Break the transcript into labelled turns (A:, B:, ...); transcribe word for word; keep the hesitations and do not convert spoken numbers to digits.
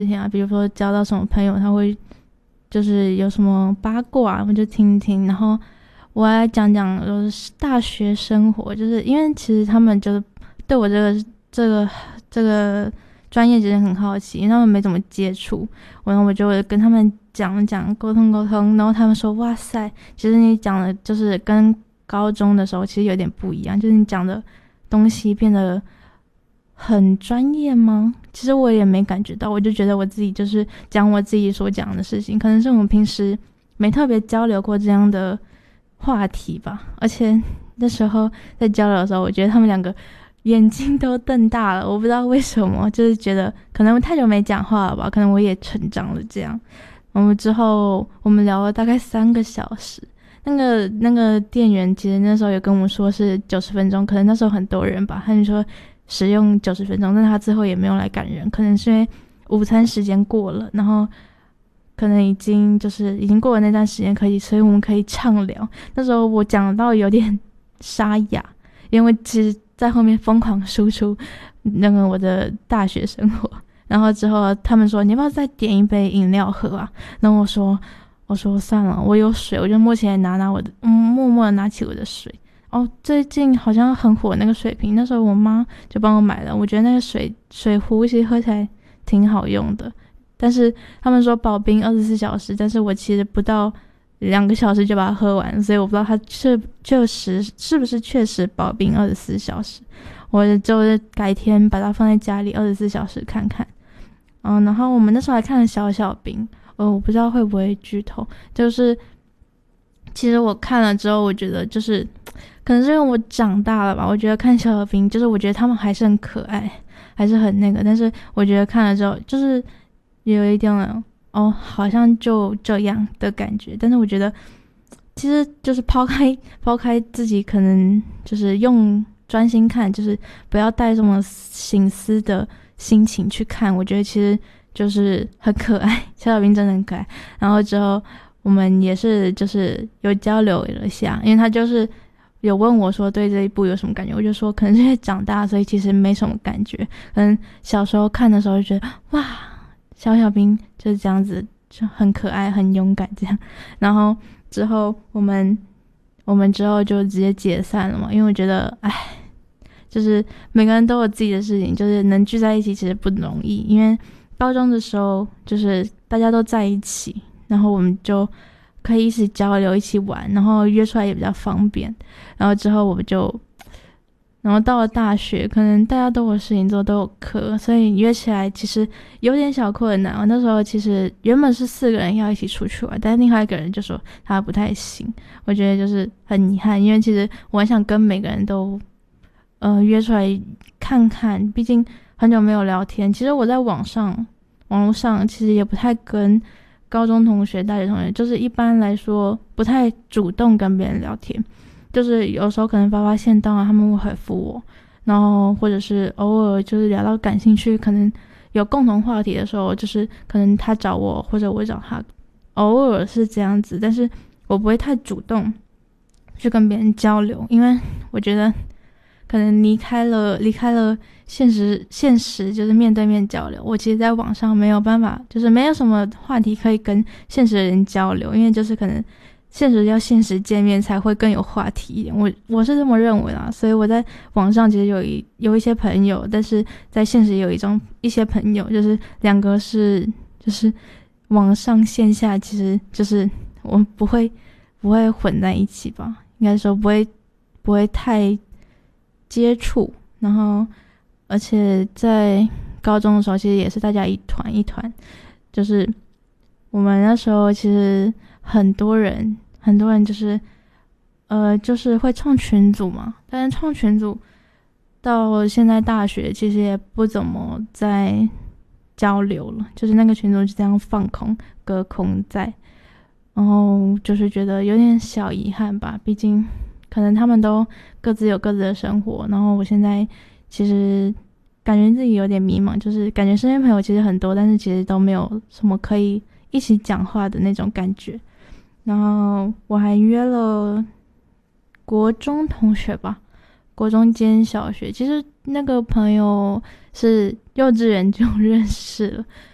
A: 之前啊，比如说交到什么朋友，他会就是有什么八卦，我就听听，然后我来讲讲就是大学生活，就是因为其实他们就是对我这个这个这个专业其实很好奇，因为他们没怎么接触，然后我就跟他们讲讲沟通沟通，然后他们说哇塞，其实你讲的就是跟高中的时候其实有点不一样，就是你讲的东西变得很专业吗？其实我也没感觉到，我就觉得我自己就是讲我自己所讲的事情，可能是我们平时没特别交流过这样的话题吧。而且那时候在交流的时候，我觉得他们两个眼睛都瞪大了，我不知道为什么，就是觉得可能太久没讲话了吧，可能我也成长了这样。我们之后我们聊了大概三个小时，那个那个店员其实那时候有跟我们说是九十分钟，可能那时候很多人吧，他就说使用九十分钟，但他最后也没有来赶人，可能是因为午餐时间过了，然后可能已经就是已经过了那段时间可以，所以我们可以畅聊。那时候我讲到有点沙哑，因为其实在后面疯狂输出那个我的大学生活，然后之后他们说你要不要再点一杯饮料喝啊？然后我说我说算了，我有水，我就默起来拿拿我的，嗯，默默的拿起我的水。哦，最近好像很火那个水瓶，那时候我妈就帮我买了，我觉得那个水水壶其实喝起来挺好用的，但是他们说保冰二十四小时，但是我其实不到两个小时就把它喝完，所以我不知道它确确实是不是确实保冰二十四小时，我就改天把它放在家里二十四小时看看。嗯，然后我们那时候还看了小小兵，呃，我不知道会不会剧透，就是其实我看了之后，我觉得就是可能是因为我长大了吧，我觉得看小小兵就是我觉得他们还是很可爱，还是很那个，但是我觉得看了之后就是有一点哦好像就这样的感觉，但是我觉得其实就是抛开抛开自己可能就是用专心看，就是不要带这么心思的心情去看，我觉得其实就是很可爱，小小兵真的很可爱。然后之后我们也是就是有交流了一下，因为他就是有问我说对这一部有什么感觉，我就说可能是因为长大所以其实没什么感觉，可能小时候看的时候就觉得哇小小兵就是这样子，就很可爱很勇敢这样。然后之后我们我们之后就直接解散了嘛，因为我觉得哎，就是每个人都有自己的事情，就是能聚在一起其实不容易，因为高中的时候就是大家都在一起，然后我们就可以一起交流一起玩，然后约出来也比较方便。然后之后我们就然后到了大学，可能大家都有事情做，都有课，所以约起来其实有点小困难。我那时候其实原本是四个人要一起出去玩，但是另外一个人就说他不太行，我觉得就是很遗憾，因为其实我很想跟每个人都呃约出来看看，毕竟很久没有聊天。其实我在网上网络上其实也不太跟高中同学大学同学，就是一般来说不太主动跟别人聊天，就是有时候可能发发现动啊，他们会回复我，然后或者是偶尔就是聊到感兴趣，可能有共同话题的时候，就是可能他找我或者我找他，偶尔是这样子，但是我不会太主动去跟别人交流，因为我觉得可能离开了离开了现实现实就是面对面交流，我其实在网上没有办法，就是没有什么话题可以跟现实的人交流，因为就是可能现实要现实见面才会更有话题一点，我我是这么认为啦。所以我在网上其实有一有一些朋友，但是在现实有一种一些朋友，就是两个是就是网上线下其实就是我们不会不会混在一起吧，应该说不会不会太接触，然后而且在高中的时候其实也是大家一团一团，就是我们那时候其实很多人很多人就是呃就是会创群组嘛，但是创群组到现在大学其实也不怎么在交流了，就是那个群组就这样放空隔空在，然后就是觉得有点小遗憾吧，毕竟可能他们都各自有各自的生活，然后我现在其实感觉自己有点迷茫，就是感觉身边朋友其实很多，但是其实都没有什么可以一起讲话的那种感觉。然后我还约了国中同学吧，国中兼小学，其实那个朋友是幼稚园就认识了，